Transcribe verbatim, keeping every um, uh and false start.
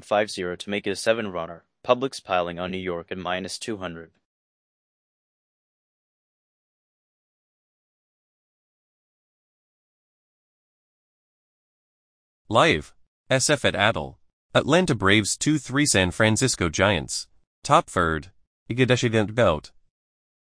five zero to make it a seven runner. Publix piling on New York at minus two hundred. Live. S F at Adel. Atlanta Braves two three San Francisco Giants. Top third. Igadeshident Belt.